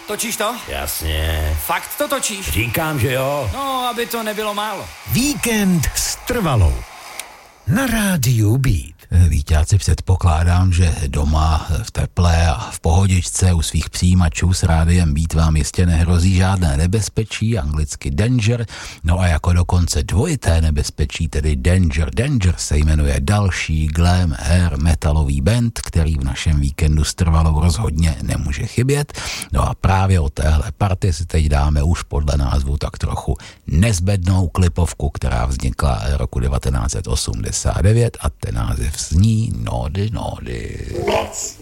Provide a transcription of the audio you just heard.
Točíš to? Jasně. Fakt to točíš? Říkám, že jo. No, aby to nebylo málo. Víkend s Trvalou. Na rádiu Beat. Víťáci, předpokládám, že doma v teple a v pohodičce u svých přijímačů s rádiem Beat vám jistě nehrozí žádné nebezpečí, anglicky danger, no a jako dokonce dvojité nebezpečí, tedy danger. Danger se jmenuje další glam hair metalový band, který v našem víkendu s Trvalou rozhodně nemůže chybět. No a právě o téhle party si teď dáme už podle názvu tak trochu nezbednou klipovku, která vznikla roku 1989 a ten název zní Nódy, nódy.